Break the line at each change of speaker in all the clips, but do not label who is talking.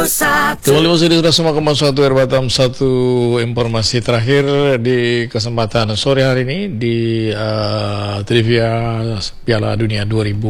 Kembali masih di Rasma Kemas 1 R Batam. Satu informasi terakhir di kesempatan sore hari ini di trivia Piala Dunia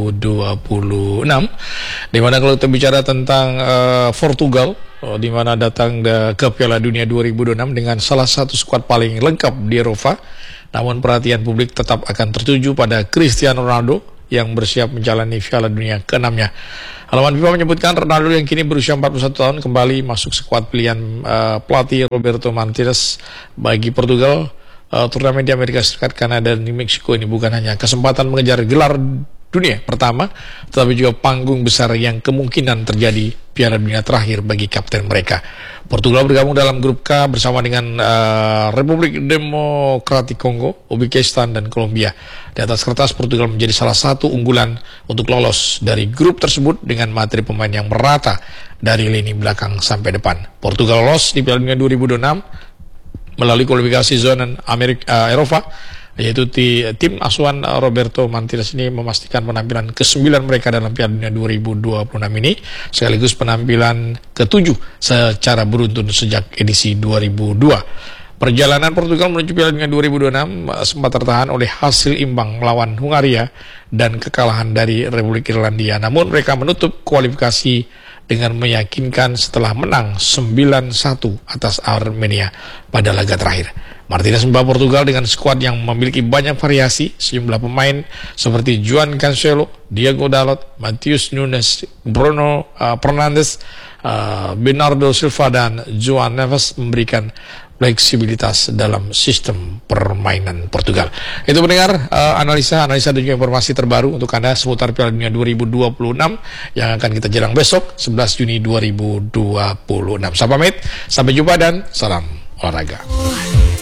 2026, di mana kalau kita bicara tentang Portugal, di mana datang ke Piala Dunia 2026 dengan salah satu skuad paling lengkap di Eropa, namun perhatian publik tetap akan tertuju pada Cristiano Ronaldo yang bersiap menjalani Piala Dunia ke-6-nya. Halaman FIFA menyebutkan Ronaldo yang kini berusia 41 tahun kembali masuk skuad pilihan pelatih Roberto Martinez bagi Portugal. Turnamen di Amerika Serikat, Kanada, dan di Meksiko ini bukan hanya kesempatan mengejar gelar dunia pertama, tetapi juga panggung besar yang kemungkinan terjadi Piala Dunia terakhir bagi kapten mereka. Portugal bergabung dalam grup K bersama dengan Republik Demokratik Kongo, Uzbekistan, dan Kolombia. Di atas kertas, Portugal menjadi salah satu unggulan untuk lolos dari grup tersebut dengan materi pemain yang merata dari lini belakang sampai depan. Portugal lolos di Piala Dunia 2026 melalui kualifikasi zona Eropa, yaitu tim asuhan Roberto Martinez ini memastikan penampilan ke-9 mereka dalam Piala Dunia 2026 ini, sekaligus penampilan ke-7 secara beruntun sejak edisi 2002. Perjalanan Portugal menuju Piala Dunia 2026 sempat tertahan oleh hasil imbang melawan Hungaria dan kekalahan dari Republik Irlandia, namun mereka menutup kualifikasi dengan meyakinkan setelah menang 9-1 atas Armenia pada laga terakhir. Martinez membawa Portugal dengan skuad yang memiliki banyak variasi. Sejumlah pemain seperti João Cancelo, Diogo Dalot, Matheus Nunes, Bruno Fernandes, Bernardo Silva, dan João Neves memberikan fleksibilitas dalam sistem permainan Portugal. Itu mendengar analisa dan juga informasi terbaru untuk Anda seputar Piala Dunia 2026 yang akan kita jelang besok 11 Juni 2026. Sampai jumpa dan salam olahraga.